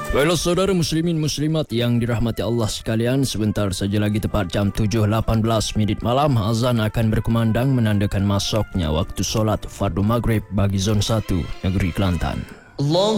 Baiklah saudara muslimin muslimat yang dirahmati Allah sekalian, sebentar saja lagi tepat jam 7.18 malam azan akan berkumandang menandakan masuknya waktu solat fardu maghrib bagi zon 1 negeri Kelantan. Allah